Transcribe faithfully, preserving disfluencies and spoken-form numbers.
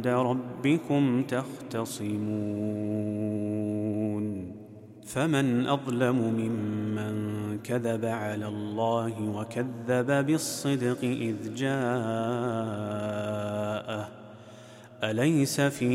عند ربكم تختصمون فمن أظلم ممن كذب على الله وكذب بالصدق إذ جاءه أليس في